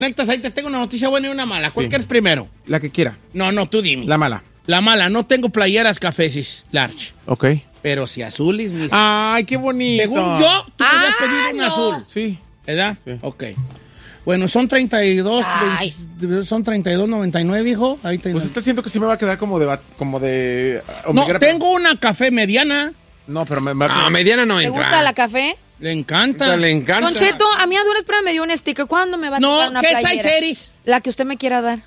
Conectas, ahí te tengo una noticia buena y una mala. ¿Cuál quieres primero? La que quiera. No, tú dime. La mala. La mala, no tengo playeras cafesis large. Ok. Pero si azules, mija. Ay, qué bonito. Según yo, tú querías pedir un azul. Sí. ¿Verdad? Sí. Ok. Bueno, son 32, son 32.99, hijo. Ahí te Pues siento que sí me va a quedar como de no, tengo una café mediana. No, pero mediana no ¿Te entra. gusta la café? Le encanta. Le encanta. Don Cheto, a mí a duras penas me dio un sticker. ¿Cuándo me va a tocar una ¿qué playera? size eres? La que usted me quiera dar.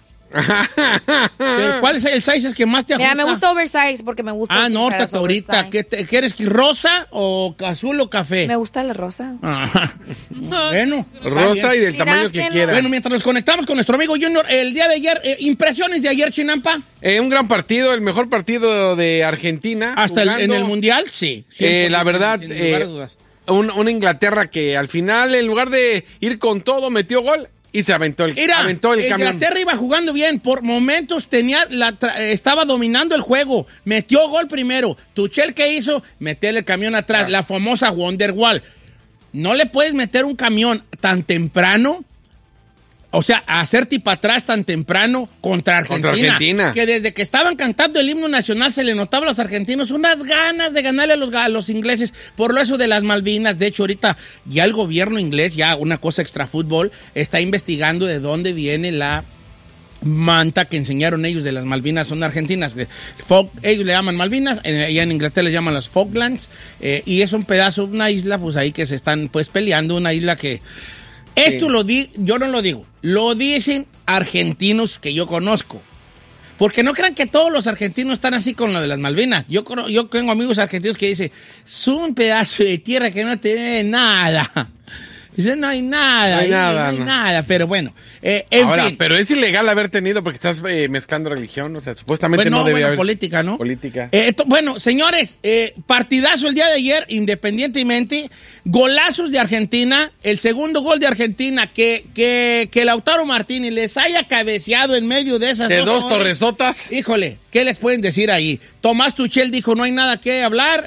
¿Pero cuál es el size que más te ajusta? Mira, me gusta oversize porque me gusta. Ah, no, hasta ahorita. ¿Quieres rosa o azul o café? Me gusta la rosa. Bueno. Rosa y del tamaño que quiera. Bueno, mientras nos conectamos con nuestro amigo Junior, el día de ayer, impresiones de ayer, Chinampa. Un gran partido, el mejor partido de Argentina. Hasta en el Mundial, sí. La verdad, sin lugar a dudas. Una Inglaterra que al final, en lugar de ir con todo, metió gol. Y se aventó el camión. Inglaterra iba jugando bien. Por momentos estaba dominando el juego. Metió gol primero. Tuchel, ¿qué hizo? Meterle el camión atrás. La famosa Wonderwall. No le puedes meter un camión tan temprano. O sea, hacer tipo atrás tan temprano contra Argentina. Que desde que estaban cantando el himno nacional se le notaba a los argentinos unas ganas de ganarle a los ingleses por eso de las Malvinas. De hecho, ahorita ya el gobierno inglés, ya una cosa extra fútbol, está investigando de dónde viene la manta que enseñaron ellos de las Malvinas. Son argentinas. Ellos le llaman Malvinas, allá en Inglaterra le llaman las Falklands. Y es un pedazo, una isla, pues ahí que se están pues peleando, una isla que... Esto yo no lo digo, lo dicen argentinos que yo conozco. Porque no crean que todos los argentinos están así con lo de las Malvinas. Yo tengo amigos argentinos que dicen, es un pedazo de tierra que no tiene nada. Dice, no hay nada. No hay nada, pero bueno. Ahora, fin. pero es ilegal haber tenido porque estás mezclando religión. O sea, supuestamente no debía haber... política, ¿no? Política. Bueno, señores, partidazo el día de ayer, independientemente. Golazos de Argentina. El segundo gol de Argentina que Lautaro Martínez les haya cabeceado en medio de esas dos torresotas. Híjole, ¿qué les pueden decir ahí? Tomás Tuchel dijo, no hay nada que hablar.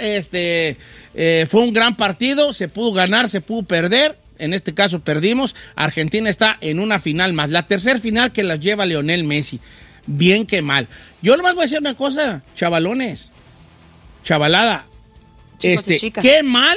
Fue un gran partido. Se pudo ganar, se pudo perder. En este caso perdimos. Argentina está en una final más. La tercera final que la lleva Lionel Messi. Bien que mal. Yo nomás voy a decir una cosa, chavalones. Chavalada. Chicos y chicas.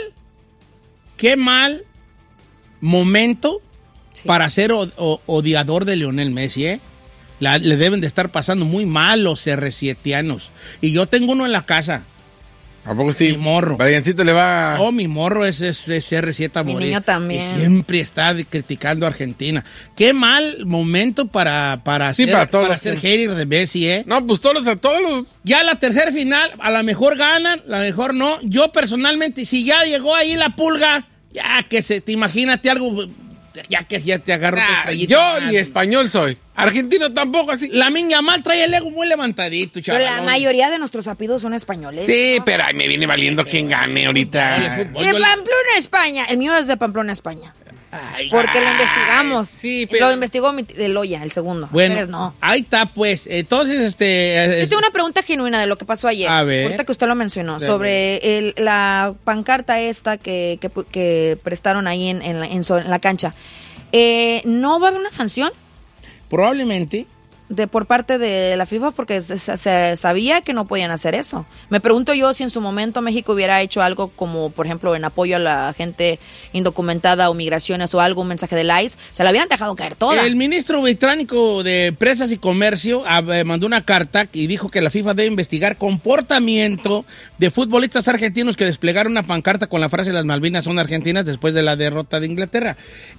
Qué mal momento para ser odiador de Lionel Messi, ¿eh? Le deben de estar pasando muy mal los CR7anos. Y yo tengo uno en la casa. ¿A poco sí? Mi morro. Briancito le va... Oh, mi morro es CR7 a morir. Mi niño también. Y siempre está criticando a Argentina. Qué mal momento para ser hater de Messi, ¿eh? No, pues todos los... Ya la tercera final, a lo mejor ganan, a lo mejor no. Yo personalmente, si ya llegó ahí la pulga, ya que te imagínate algo... Ya que ya te agarro yo ni español soy. Argentino tampoco así. Lamine Yamal trae el ego muy levantadito, chaval. Pero la mayoría de nuestros apellidos son españoles. Sí, ¿no? Pero me viene valiendo quién gane ahorita. De Pamplona, España. El mío es de Pamplona, España. Porque lo investigamos. Sí, pero... Lo investigó de Loya, el segundo. Bueno, ustedes no. Ahí está, pues. Entonces, Yo tengo una pregunta genuina de lo que pasó ayer. A ver. Ahorita que usted lo mencionó. Sobre la pancarta esta que prestaron ahí en la cancha. ¿No va a haber una sanción? Probablemente. Por parte de la FIFA, porque se sabía que no podían hacer eso. Me pregunto yo si en su momento México hubiera hecho algo como, por ejemplo, en apoyo a la gente indocumentada o migraciones o algo, un mensaje del ICE, se la hubieran dejado caer toda. El ministro británico de Empresas y Comercio mandó una carta y dijo que la FIFA debe investigar comportamiento de futbolistas argentinos que desplegaron una pancarta con la frase "Las Malvinas son argentinas" después de la derrota de Inglaterra.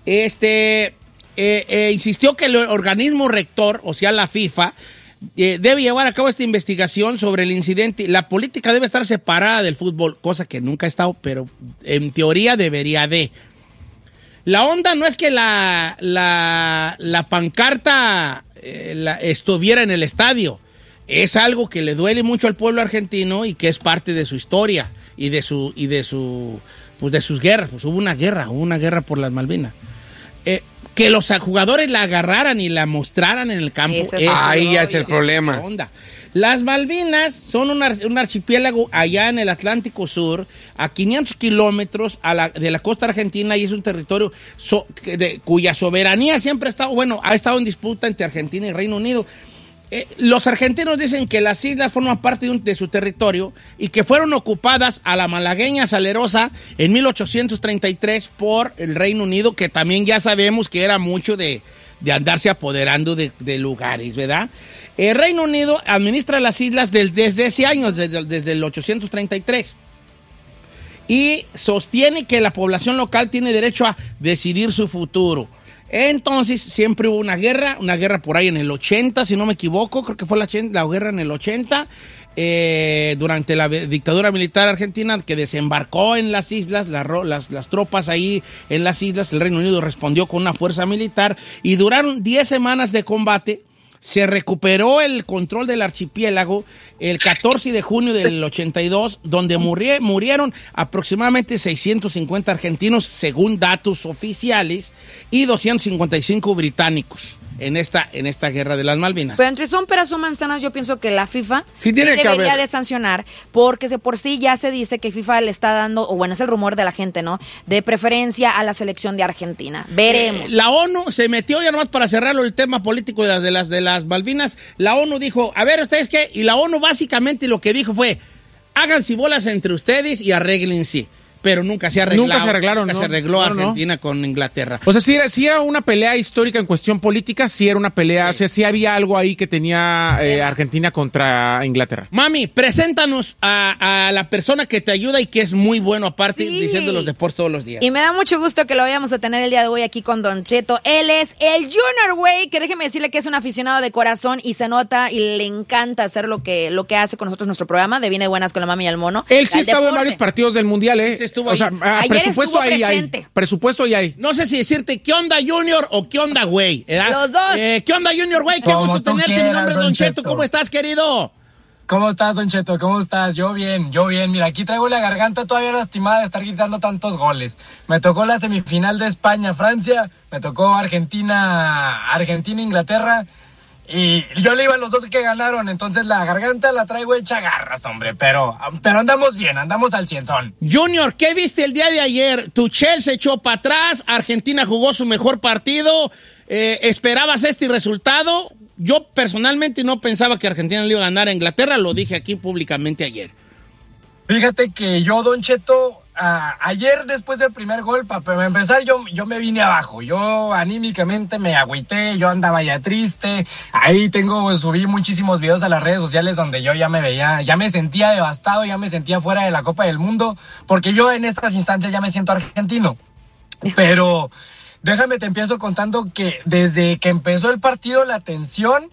Insistió que el organismo rector, o sea, la FIFA, debe llevar a cabo esta investigación sobre el incidente. La política debe estar separada del fútbol, cosa que nunca ha estado, pero en teoría debería de. La onda no es que la pancarta estuviera en el estadio. Es algo que le duele mucho al pueblo argentino y que es parte de su historia y de sus guerras. Pues hubo una guerra por las Malvinas. que los jugadores la agarraran y la mostraran en el campo. Ahí ya es el problema. Onda. Las Malvinas son un archipiélago allá en el Atlántico Sur, a 500 kilómetros de la costa argentina, y es un territorio cuya soberanía siempre ha estado en disputa entre Argentina y Reino Unido. Los argentinos dicen que las islas forman parte de su territorio y que fueron ocupadas a la malagueña salerosa en 1833 por el Reino Unido, que también ya sabemos que era mucho de andarse apoderando de lugares, ¿verdad? El Reino Unido administra las islas desde ese año, desde el 1833. Y sostiene que la población local tiene derecho a decidir su futuro. Entonces, siempre hubo una guerra por ahí en el 80, si no me equivoco, creo que fue la guerra en el 80, durante la dictadura militar argentina, que desembarcó en las islas, las tropas ahí en las islas. El Reino Unido respondió con una fuerza militar y duraron 10 semanas de combate. Se recuperó el control del archipiélago el 14 de junio del 82, donde murieron aproximadamente 650 argentinos, según datos oficiales, y 255 británicos en esta guerra de las Malvinas. Pero entre son peras o manzanas, yo pienso que la FIFA sí debería de sancionar, porque por sí ya se dice que FIFA le está dando, o bueno, es el rumor de la gente, ¿no?, de preferencia a la selección de Argentina. Veremos. La ONU se metió, ya nomás para cerrarlo el tema político de las Malvinas, la ONU dijo, a ver, ¿ustedes qué? Y la ONU básicamente lo que dijo fue, háganse bolas entre ustedes y arréglense. Pero nunca se arreglaron. Nunca se arreglaron, nunca se arregló Argentina con Inglaterra. O sea, sí era una pelea histórica en cuestión política, sí era una pelea, o sea, sí había algo ahí que tenía Argentina contra Inglaterra. Mami, preséntanos a la persona que te ayuda y que es muy bueno, aparte, diciendo los deportes todos los días. Y me da mucho gusto que lo vayamos a tener el día de hoy aquí con Don Cheto. Él es el Junior, güey, que déjeme decirle que es un aficionado de corazón y se nota y le encanta hacer lo que hace con nosotros nuestro programa de Bien de Buenas con la Mami y el Mono. Él sí ha estado en varios partidos del Mundial, estuvo o sea, presupuesto ahí hay. Presupuesto ahí hay. No sé si decirte qué onda Junior o qué onda güey. Los dos. ¿Qué onda Junior güey? Qué gusto tenerte. Mi nombre es Don Cheto. ¿Cómo estás, querido? ¿Cómo estás, Don Cheto? ¿Cómo estás? Yo bien. Mira, aquí traigo la garganta todavía lastimada de estar gritando tantos goles. Me tocó la semifinal de España-Francia, me tocó Argentina-Inglaterra. Y yo le iba a los dos que ganaron, entonces la garganta la traigo hecha garras, hombre. Pero andamos bien, andamos al cienzón. Junior, ¿qué viste el día de ayer? Tuchel se echó para atrás, Argentina jugó su mejor partido. ¿Esperabas este resultado? Yo personalmente no pensaba que Argentina le iba a ganar a Inglaterra, lo dije aquí públicamente ayer. Fíjate que yo, Don Cheto, ayer después del primer gol, para empezar, yo me vine abajo. Yo anímicamente me agüité, yo andaba ya triste. Ahí subí muchísimos videos a las redes sociales donde yo ya me sentía devastado, ya me sentía fuera de la Copa del Mundo, porque yo en estas instancias ya me siento argentino. Pero déjame te empiezo contando que desde que empezó el partido la tensión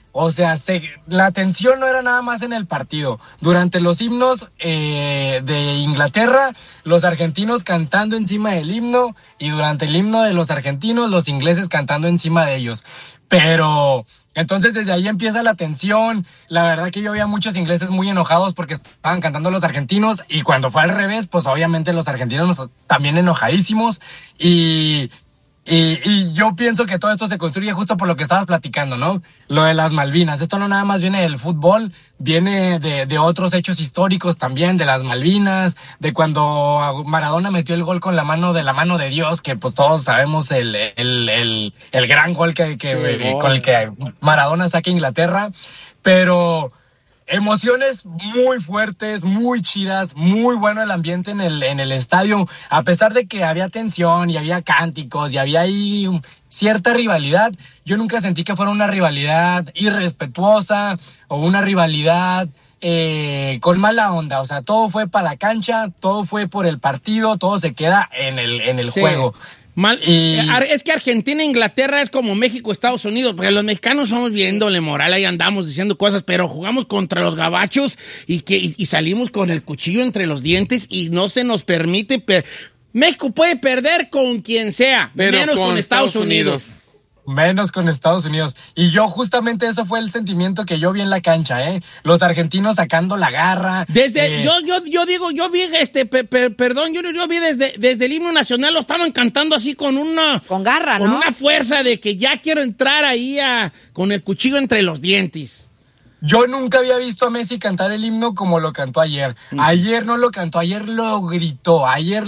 no era nada más en el partido. Durante los himnos de Inglaterra, los argentinos cantando encima del himno, y durante el himno de los argentinos, los ingleses cantando encima de ellos. Pero entonces desde ahí empieza la tensión. La verdad que yo veía muchos ingleses muy enojados porque estaban cantando los argentinos, y cuando fue al revés, pues obviamente los argentinos también enojadísimos. Y yo pienso que todo esto se construye justo por lo que estabas platicando, ¿no? Lo de las Malvinas. Esto no nada más viene del fútbol, viene de otros hechos históricos también, de las Malvinas, de cuando Maradona metió el gol con la mano de Dios, que pues todos sabemos el gran gol con el que Maradona saca a Inglaterra. Pero emociones muy fuertes, muy chidas, muy bueno el ambiente en el estadio, a pesar de que había tensión y había cánticos y había ahí cierta rivalidad. Yo nunca sentí que fuera una rivalidad irrespetuosa o una rivalidad con mala onda. O sea, todo fue para la cancha, todo fue por el partido, todo se queda en el juego. Es que Argentina e Inglaterra es como México, Estados Unidos, porque los mexicanos somos viéndole moral, ahí andamos diciendo cosas, pero jugamos contra los gabachos y salimos con el cuchillo entre los dientes y no se nos permite. México puede perder con quien sea, pero menos con Estados Unidos. Menos con Estados Unidos. Y yo justamente eso fue el sentimiento que yo vi en la cancha, los argentinos sacando la garra. Desde, yo vi perdón, yo vi desde el himno nacional lo estaban cantando así con garra, con ¿no? una fuerza de que ya quiero entrar ahí con el cuchillo entre los dientes. Yo nunca había visto a Messi cantar el himno como lo cantó ayer. Ayer no lo cantó, ayer lo gritó.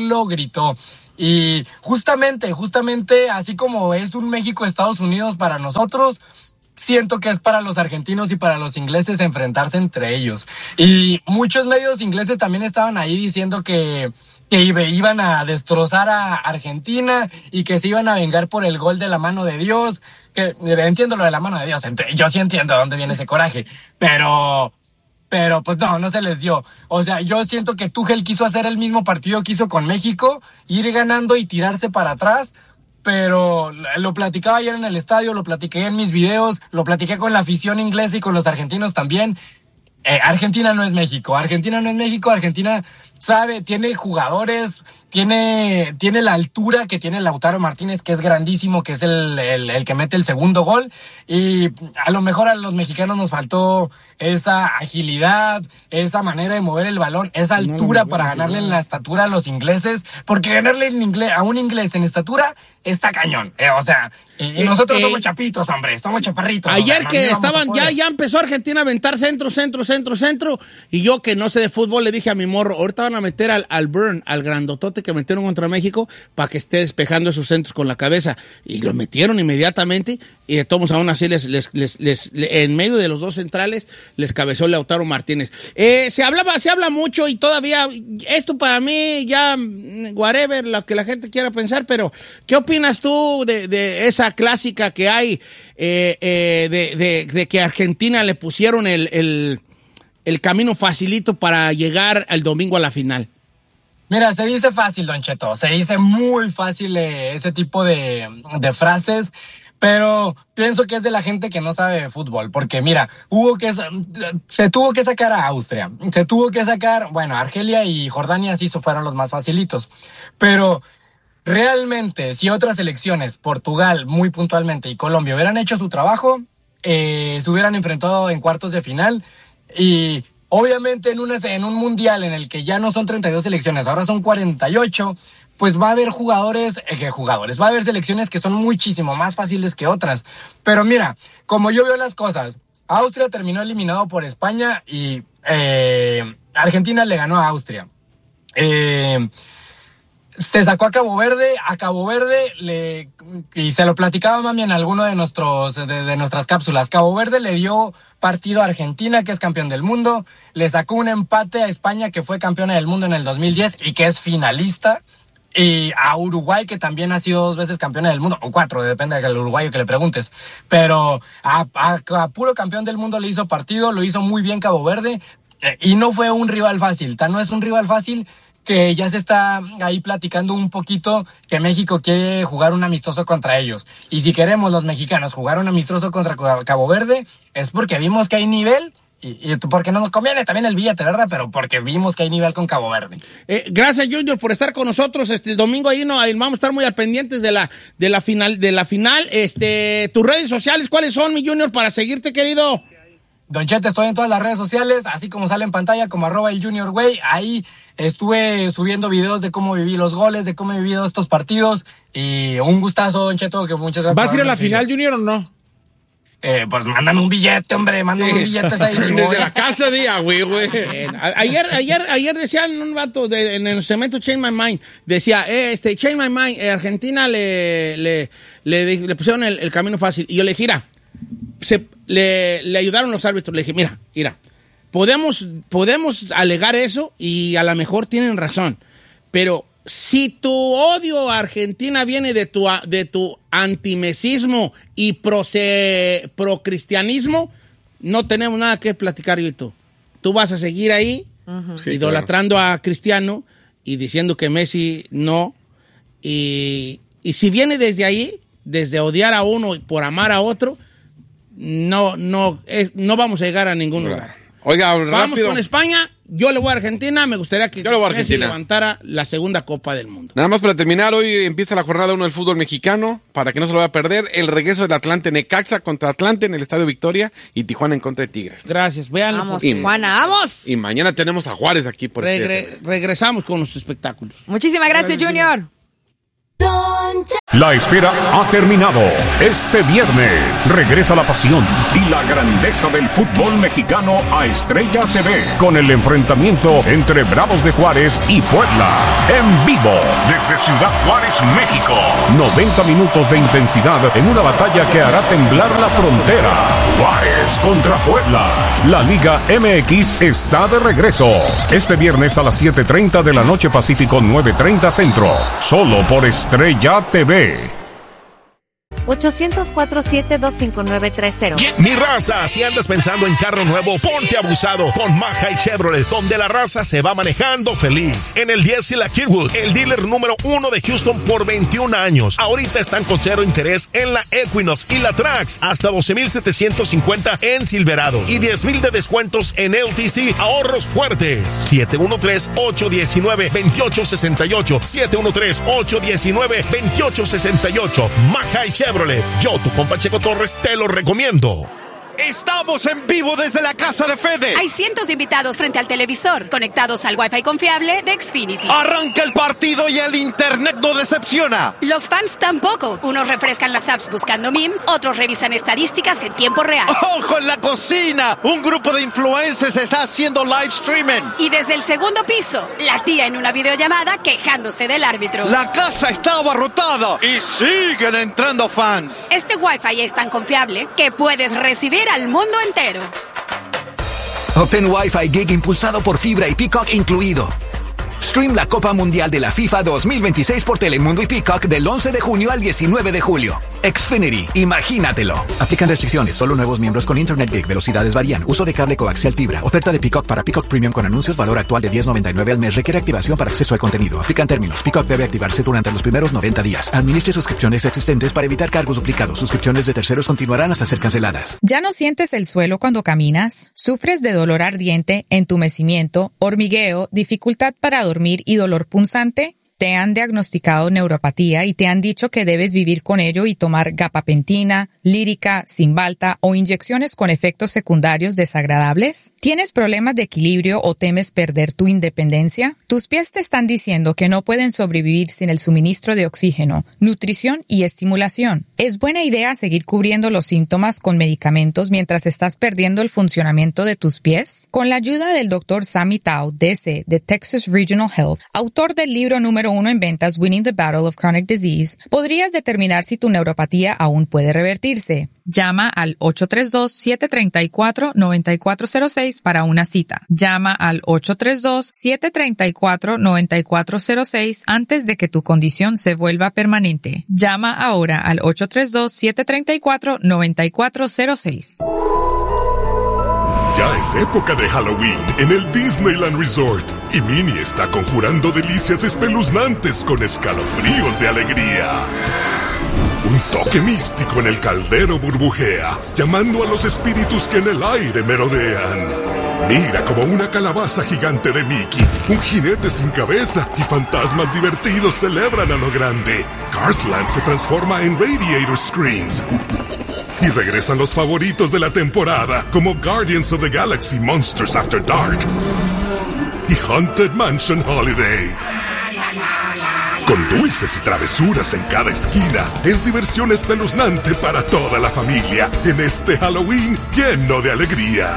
Y justamente, así como es un México-Estados Unidos para nosotros, siento que es para los argentinos y para los ingleses enfrentarse entre ellos. Y muchos medios ingleses también estaban ahí diciendo que iban a destrozar a Argentina y que se iban a vengar por el gol de la mano de Dios. Que entiendo lo de la mano de Dios, yo sí entiendo de dónde viene ese coraje, pero pues no se les dio. O sea, yo siento que Tuchel quiso hacer el mismo partido que hizo con México, ir ganando y tirarse para atrás, pero lo platicaba ayer en el estadio, lo platiqué en mis videos, lo platiqué con la afición inglesa y con los argentinos también. Argentina no es México, Argentina sabe, tiene jugadores, tiene la altura que tiene Lautaro Martínez, que es grandísimo, que es el que mete el segundo gol, y a lo mejor a los mexicanos nos faltó esa agilidad, esa manera de mover el balón, esa altura para ganarle en la estatura a los ingleses, porque ganarle a un inglés en estatura está cañón, y nosotros somos chapitos, hombre, somos chaparritos. Ayer que estaban, ya empezó Argentina a aventar centro, y yo que no sé de fútbol le dije a mi morro, ahorita van a meter al Burn, al grandotote que metieron contra México, para que esté despejando esos centros con la cabeza, y lo metieron inmediatamente, y de todos aún así en medio de los dos centrales les cabezó Lautaro Martínez. Se habla mucho y todavía, esto para mí ya, whatever, lo que la gente quiera pensar, pero ¿qué opinas tú de esa clásica que hay, de que a Argentina le pusieron el camino facilito para llegar al domingo a la final? Mira, se dice fácil, Don Cheto, se dice muy fácil ese tipo de frases, pero pienso que es de la gente que no sabe de fútbol, porque mira, se tuvo que sacar a Austria, Argelia y Jordania sí fueron los más facilitos, pero realmente si otras selecciones, Portugal muy puntualmente y Colombia hubieran hecho su trabajo, se hubieran enfrentado en cuartos de final. Y obviamente en un mundial en el que ya no son 32 selecciones, ahora son 48, pues va a haber va a haber selecciones que son muchísimo más fáciles que otras. Pero mira, como yo veo las cosas, Austria terminó eliminado por España y Argentina le ganó a Austria. Se sacó a Cabo Verde y se lo platicaba mami en alguno de nuestras cápsulas. Cabo Verde le dio partido a Argentina, que es campeón del mundo, le sacó un empate a España, que fue campeona del mundo en el 2010 y que es finalista, y a Uruguay, que también ha sido 2 veces campeona del mundo, o 4, depende del uruguayo que le preguntes, pero a puro campeón del mundo le hizo partido, lo hizo muy bien Cabo Verde, y no fue un rival fácil, no es un rival fácil, que ya se está ahí platicando un poquito que México quiere jugar un amistoso contra ellos. Y si queremos los mexicanos jugar un amistoso contra Cabo Verde, es porque vimos que hay nivel y porque no nos conviene también el billete, ¿verdad? Pero porque vimos que hay nivel con Cabo Verde. Gracias, Junior, por estar con nosotros. El domingo ahí vamos a estar muy al pendientes de la final. Tus redes sociales, ¿cuáles son, mi Junior, para seguirte, querido? Don Chete, estoy en todas las redes sociales, así como sale en pantalla, como @elJuniorWay. Ahí estuve subiendo videos de cómo viví los goles, de cómo he vivido estos partidos. Y un gustazo, Don Cheto, que muchas gracias. ¿Vas a ir a la final, Junior, o no? Pues mándame un billete, hombre, mándame un billete ahí. Desde la casa, güey. Ayer decían un vato en el cemento Change My Mind, decía, Change My Mind, Argentina le pusieron el camino fácil. Y yo le dije, mira, le ayudaron los árbitros. Le dije, mira, podemos alegar eso y a lo mejor tienen razón, pero si tu odio a Argentina viene de tu antimesismo y pro-cristianismo, no tenemos nada que platicar yo y tú. Tú vas a seguir ahí, idolatrando a Cristiano y diciendo que Messi no. Y si viene desde ahí, desde odiar a uno por amar a otro, no vamos a llegar a ningún lugar. Oiga, Vamos rápido. con España. Yo le voy a Argentina. Me gustaría que Yo le voy a Messi Argentina. levantara la segunda Copa del Mundo. Nada más para terminar, hoy empieza la jornada 1 del fútbol mexicano, para que no se lo vaya a perder, el regreso del Atlante Necaxa contra Atlante en el Estadio Victoria y Tijuana en contra de Tigres. Gracias. Véanlo. Vamos, porque Tijuana, vamos. Y mañana tenemos a Juárez aquí por regresamos con los espectáculos. Muchísimas gracias, Junior. La espera ha terminado. Este viernes regresa la pasión y la grandeza del fútbol mexicano a Estrella TV con el enfrentamiento entre Bravos de Juárez y Puebla. En vivo desde Ciudad Juárez, México. 90 minutos de intensidad en una batalla que hará temblar la frontera. Juárez contra Puebla. La Liga MX está de regreso. Este viernes a las 7:30 de la noche Pacífico, 9:30 Centro. Solo por Estrella TV. 800-472-5930. Mi raza, si andas pensando en carro nuevo, ponte abusado con Maja y Chevrolet, donde la raza se va manejando feliz. En el 10 y la Kirkwood, el dealer número 1 de Houston por 21 años. Ahorita están con 0 interés en la Equinox y la Trax, hasta 12,750 en Silverado y 10,000 de descuentos en LTC. Ahorros fuertes. 713-819-2868. 713-819-2868. Maja y Chevrolet. Yo, tu compa Checo Torres, te lo recomiendo. Estamos en vivo desde la casa de Fede. Hay cientos de invitados frente al televisor, conectados al Wi-Fi confiable de Xfinity. Arranca el partido y el internet no decepciona. Los fans tampoco. Unos refrescan las apps buscando memes, otros revisan estadísticas en tiempo real. ¡Ojo en la cocina! Un grupo de influencers está haciendo live streaming. Y desde el segundo piso, la tía en una videollamada quejándose del árbitro. La casa está abarrotada y siguen entrando fans. Este Wi-Fi es tan confiable que puedes recibir al mundo entero. Obtén Wi-Fi Gig impulsado por fibra y Peacock incluido. Stream la Copa Mundial de la FIFA 2026 por Telemundo y Peacock del 11 de junio al 19 de julio. Xfinity, imagínatelo. Aplican restricciones, solo nuevos miembros con Internet Gig, velocidades varían, uso de cable coaxial fibra, oferta de Peacock para Peacock Premium con anuncios, valor actual de $10.99 al mes, requiere activación para acceso al contenido. Aplican términos, Peacock debe activarse durante los primeros 90 días. Administre suscripciones existentes para evitar cargos duplicados. Suscripciones de terceros continuarán hasta ser canceladas. ¿Ya no sientes el suelo cuando caminas? ¿Sufres de dolor ardiente, entumecimiento, hormigueo, dificultad para dormir y dolor punzante? ¿Te han diagnosticado neuropatía y te han dicho que debes vivir con ello y tomar gabapentina, lírica, Cymbalta o inyecciones con efectos secundarios desagradables? ¿Tienes problemas de equilibrio o temes perder tu independencia? Tus pies te están diciendo que no pueden sobrevivir sin el suministro de oxígeno, nutrición y estimulación. ¿Es buena idea seguir cubriendo los síntomas con medicamentos mientras estás perdiendo el funcionamiento de tus pies? Con la ayuda del Dr. Sammy Tao, DC, de Texas Regional Health, autor del libro número 1 en ventas Winning the Battle of Chronic Disease, podrías determinar si tu neuropatía aún puede revertirse. Llama al 832-734-9406 para una cita. Llama al 832-734-9406 antes de que tu condición se vuelva permanente. Llama ahora al 832-734-9406. Ya es época de Halloween en el Disneyland Resort y Minnie está conjurando delicias espeluznantes con escalofríos de alegría. Un toque místico en el caldero burbujea, llamando a los espíritus que en el aire merodean. Mira como una calabaza gigante de Mickey, un jinete sin cabeza y fantasmas divertidos celebran a lo grande. Carsland se transforma en Radiator Screams. Y regresan los favoritos de la temporada, como Guardians of the Galaxy Monsters After Dark y Haunted Mansion Holiday. Con dulces y travesuras en cada esquina, es diversión espeluznante para toda la familia en este Halloween lleno de alegría.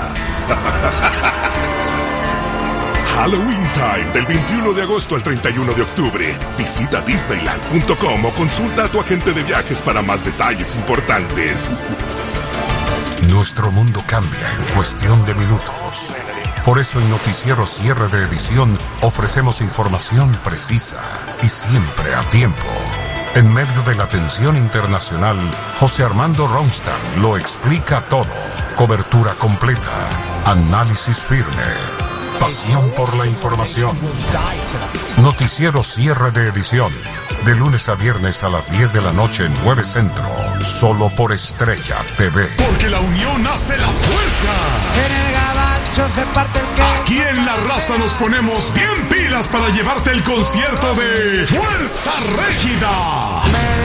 Halloween Time, del 21 de agosto al 31 de octubre. Visita Disneyland.com o consulta a tu agente de viajes para más detalles importantes. Nuestro mundo cambia en cuestión de minutos. Por eso en Noticiero Cierre de Edición ofrecemos información precisa y siempre a tiempo. En medio de la tensión internacional, José Armando Ronstadt lo explica todo. Cobertura completa, análisis firme, pasión por la información. Noticiero Cierre de Edición, de lunes a viernes a las 10 de la noche en 9 Centro, solo por Estrella TV. Porque la unión hace la fuerza. En el Gabacho Aquí en La Raza nos ponemos bien pilas para llevarte el concierto de Fuerza Régida.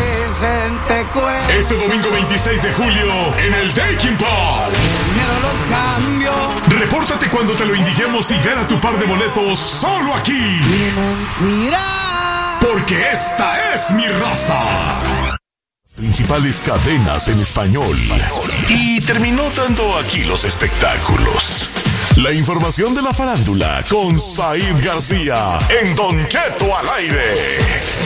Este domingo 26 de julio en el Taking Park. Repórtate cuando te lo indiquemos y gana tu par de boletos solo aquí. Porque esta es mi raza. Principales cadenas en español. Y terminó dando aquí los espectáculos. La información de la farándula con Said García en Don Cheto al aire.